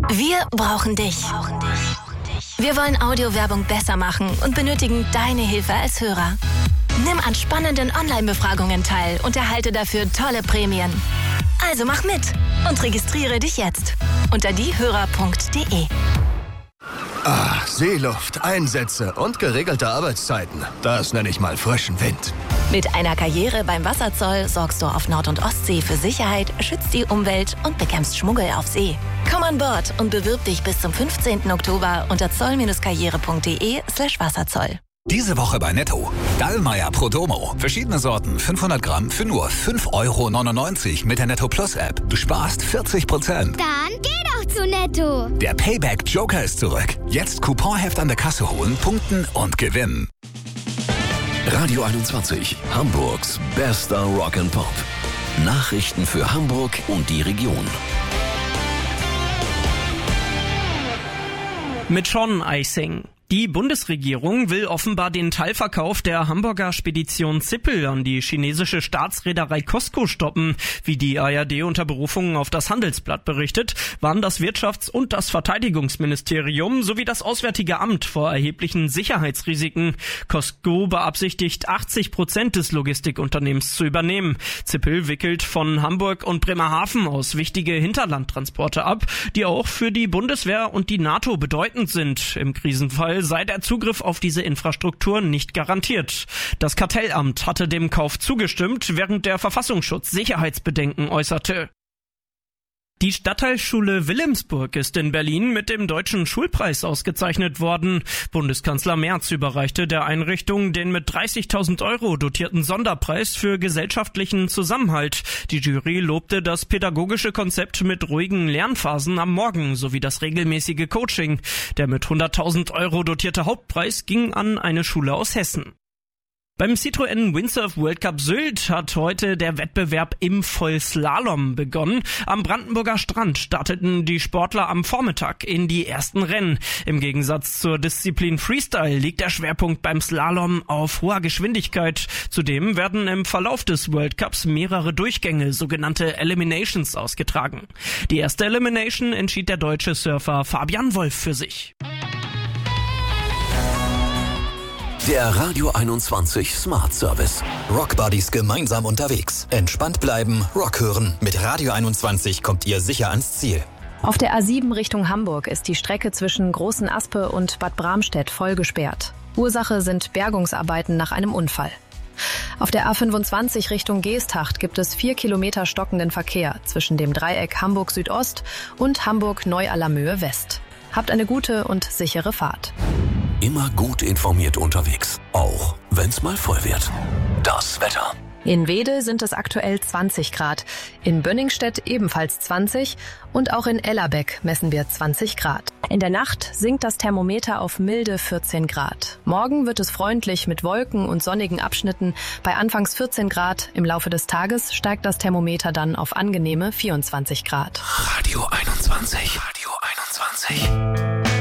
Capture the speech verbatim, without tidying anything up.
Wir brauchen dich. Wir wollen Audiowerbung besser machen und benötigen deine Hilfe als Hörer. Nimm an spannenden Online-Befragungen teil und erhalte dafür tolle Prämien. Also mach mit und registriere dich jetzt unter diehörer punkt de. Ah, Seeluft, Einsätze und geregelte Arbeitszeiten. Das nenne ich mal frischen Wind. Mit einer Karriere beim Wasserzoll sorgst du auf Nord- und Ostsee für Sicherheit, schützt die Umwelt und bekämpfst Schmuggel auf See. Komm an Bord und bewirb dich bis zum fünfzehnten Oktober unter zoll-karriere punkt de slash Wasserzoll. Diese Woche bei Netto. Dallmayr Pro Domo. Verschiedene Sorten, fünfhundert Gramm für nur fünf Euro neunundneunzig mit der Netto Plus App. Du sparst vierzig Prozent. Dann geh doch zu Netto. Der Payback Joker ist zurück. Jetzt Couponheft an der Kasse holen, punkten und gewinnen. Radio einundzwanzig, Hamburgs bester Rock'n'Pop. Nachrichten für Hamburg und die Region. Mit Sean Eising. Die Bundesregierung will offenbar den Teilverkauf der Hamburger Spedition Zippel an die chinesische Staatsreederei COSCO stoppen. Wie die A R D unter Berufung auf das Handelsblatt berichtet, waren das Wirtschafts- und das Verteidigungsministerium sowie das Auswärtige Amt vor erheblichen Sicherheitsrisiken. COSCO beabsichtigt, achtzig Prozent des Logistikunternehmens zu übernehmen. Zippel wickelt von Hamburg und Bremerhaven aus wichtige Hinterlandtransporte ab, die auch für die Bundeswehr und die NATO bedeutend sind. Im Krisenfall sei der Zugriff auf diese Infrastruktur nicht garantiert. Das Kartellamt hatte dem Kauf zugestimmt, während der Verfassungsschutz Sicherheitsbedenken äußerte. Die Stadtteilschule Wilhelmsburg ist in Berlin mit dem Deutschen Schulpreis ausgezeichnet worden. Bundeskanzler Merz überreichte der Einrichtung den mit dreißigtausend Euro dotierten Sonderpreis für gesellschaftlichen Zusammenhalt. Die Jury lobte das pädagogische Konzept mit ruhigen Lernphasen am Morgen sowie das regelmäßige Coaching. Der mit hunderttausend Euro dotierte Hauptpreis ging an eine Schule aus Hessen. Beim Citroën Windsurf World Cup Sylt hat heute der Wettbewerb im Vollslalom begonnen. Am Brandenburger Strand starteten die Sportler am Vormittag in die ersten Rennen. Im Gegensatz zur Disziplin Freestyle liegt der Schwerpunkt beim Slalom auf hoher Geschwindigkeit. Zudem werden im Verlauf des World Cups mehrere Durchgänge, sogenannte Eliminations, ausgetragen. Die erste Elimination entschied der deutsche Surfer Fabian Wolf für sich. Der Radio einundzwanzig Smart Service. Rock Buddies gemeinsam unterwegs. Entspannt bleiben, Rock hören. Mit Radio einundzwanzig kommt ihr sicher ans Ziel. Auf der A sieben Richtung Hamburg ist die Strecke zwischen Großen Aspe und Bad Bramstedt voll gesperrt. Ursache sind Bergungsarbeiten nach einem Unfall. Auf der A fünfundzwanzig Richtung Geesthacht gibt es vier Kilometer stockenden Verkehr zwischen dem Dreieck Hamburg Südost und Hamburg Neu-Allermöhe West. Habt eine gute und sichere Fahrt. Immer gut informiert unterwegs, auch wenn's mal voll wird. Das Wetter. In Wedel sind es aktuell zwanzig Grad, in Bönningstedt ebenfalls zwanzig und auch in Ellerbeck messen wir zwanzig Grad. In der Nacht sinkt das Thermometer auf milde vierzehn Grad. Morgen wird es freundlich mit Wolken und sonnigen Abschnitten bei anfangs vierzehn Grad. Im Laufe des Tages steigt das Thermometer dann auf angenehme vierundzwanzig Grad. Radio einundzwanzig. Radio einundzwanzig.